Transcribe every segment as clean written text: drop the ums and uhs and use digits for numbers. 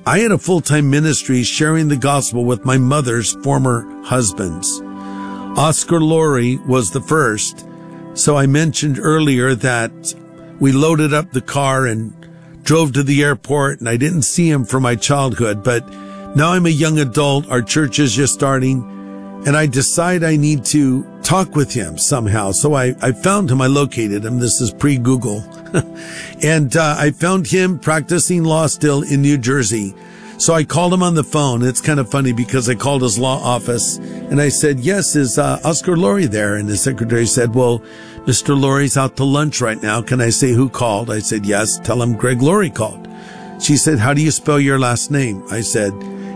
I had a full-time ministry sharing the gospel with my mother's former husbands. Oscar Laurie was the first. So I mentioned earlier that we loaded up the car and drove to the airport, and I didn't see him for my childhood, but now I'm a young adult. Our church is just starting, and I decide I need to talk with him somehow. So I found him. I located him. This is pre-Google. And I found him practicing law still in New Jersey. So I called him on the phone. It's kind of funny because I called his law office and I said, yes, is Oscar Laurie there? And the secretary said, well, Mr. Laurie's out to lunch right now. Can I say who called? I said, yes, tell him Greg Laurie called. She said, how do you spell your last name? I said,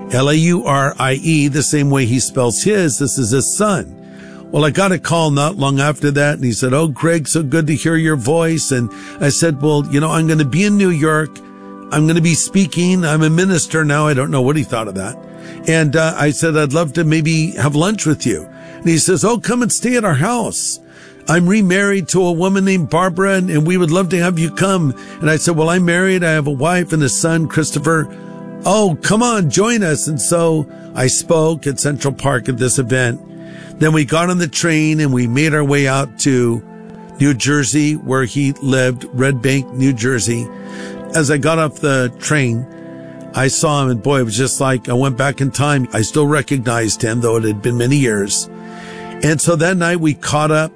Laurie, the same way he spells his. This is his son. Well, I got a call not long after that, and he said, oh, Greg, so good to hear your voice. And I said, well, I'm going to be in New York. I'm going to be speaking. I'm a minister now. I don't know what he thought of that. And I said, I'd love to maybe have lunch with you. And he says, oh, come and stay at our house. I'm remarried to a woman named Barbara, and we would love to have you come. And I said, well, I'm married. I have a wife and a son, Christopher. Oh, come on, join us. And so I spoke at Central Park at this event. Then we got on the train and we made our way out to New Jersey, where he lived, Red Bank, New Jersey. As I got off the train, I saw him, and boy, it was just like I went back in time. I still recognized him, though it had been many years. And so that night we caught up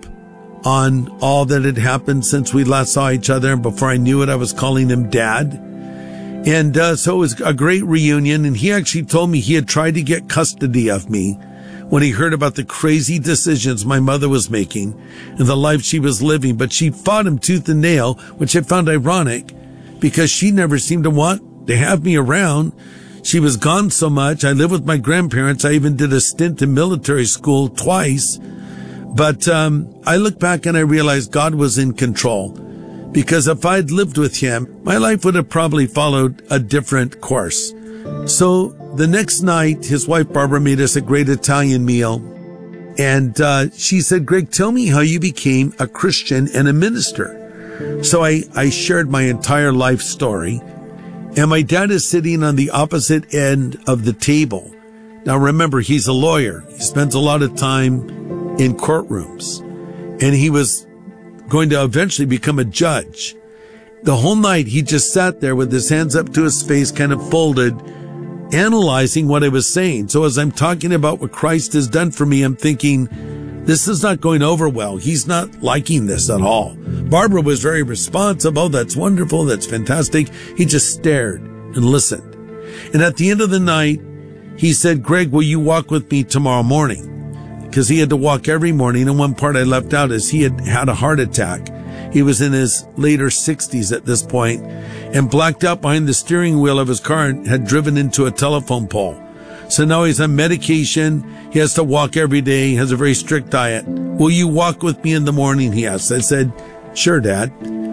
on all that had happened since we last saw each other. And before I knew it, I was calling him Dad. And so it was a great reunion. And he actually told me he had tried to get custody of me when he heard about the crazy decisions my mother was making and the life she was living. But she fought him tooth and nail, which I found ironic because she never seemed to want to have me around. She was gone so much. I lived with my grandparents. I even did a stint in military school twice. But I look back and I realized God was in control, because if I'd lived with him, my life would have probably followed a different course. So the next night, his wife Barbara made us a great Italian meal. And she said, Greg, tell me how you became a Christian and a minister. So I shared my entire life story. And my dad is sitting on the opposite end of the table. Now remember, he's a lawyer. He spends a lot of time in courtrooms. And he was going to eventually become a judge. The whole night he just sat there with his hands up to his face, kind of folded, analyzing what I was saying. So as I'm talking about what Christ has done for me, I'm thinking, this is not going over well. He's not liking this at all. Barbara was very responsive. Oh, that's wonderful. That's fantastic. He just stared and listened. And at the end of the night, he said, Greg, will you walk with me tomorrow morning? Because he had to walk every morning. And one part I left out is he had had a heart attack. He was in his later 60s at this point and blacked out behind the steering wheel of his car and had driven into a telephone pole. So now he's on medication. He has to walk every day. He has a very strict diet. Will you walk with me in the morning? He asked. I said, sure, Dad.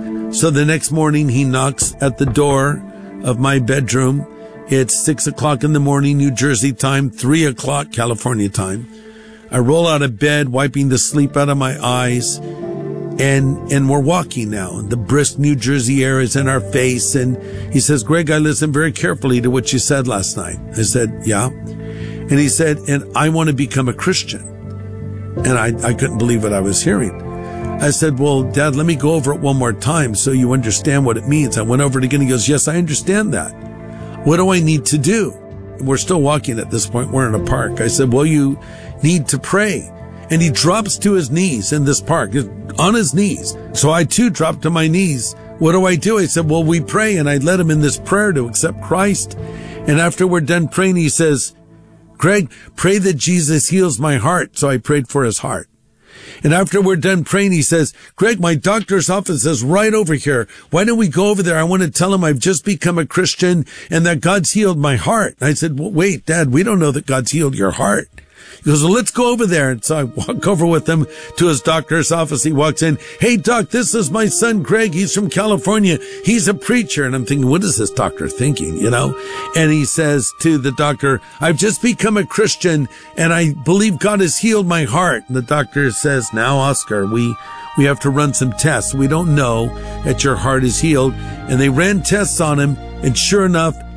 So the next morning he knocks at the door of my bedroom. It's 6 o'clock in the morning, New Jersey time, 3 o'clock, California time. I roll out of bed, wiping the sleep out of my eyes, and we're walking now. And the brisk New Jersey air is in our face. And he says, Greg, I listened very carefully to what you said last night. I said, yeah. And he said, and I want to become a Christian. And I couldn't believe what I was hearing. I said, well, Dad, let me go over it one more time so you understand what it means. I went over it again. He goes, yes, I understand that. What do I need to do? We're still walking at this point. We're in a park. I said, well, you need to pray. And he drops to his knees in this park, on his knees. So I too dropped to my knees. What do? I said, well, we pray. And I led him in this prayer to accept Christ. And after we're done praying, he says, Greg, pray that Jesus heals my heart. So I prayed for his heart. And after we're done praying, he says, Greg, my doctor's office is right over here. Why don't we go over there? I want to tell him I've just become a Christian and that God's healed my heart. I said, well, wait, Dad, we don't know that God's healed your heart. He goes, well, let's go over there. And so I walk over with him to his doctor's office. He walks in. Hey, Doc, this is my son, Greg. He's from California. He's a preacher. And I'm thinking, what is this doctor thinking, And he says to the doctor, I've just become a Christian and I believe God has healed my heart. And the doctor says, now, Oscar, we have to run some tests. We don't know that your heart is healed. And they ran tests on him. And sure enough,